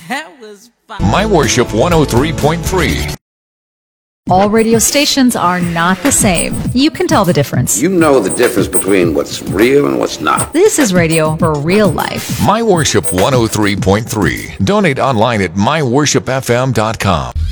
That was fun. My Worship 103.3. All radio stations are not the same. You can tell the difference. You know the difference between what's real and what's not. This is radio for real life. My Worship 103.3. Donate online at myworshipfm.com.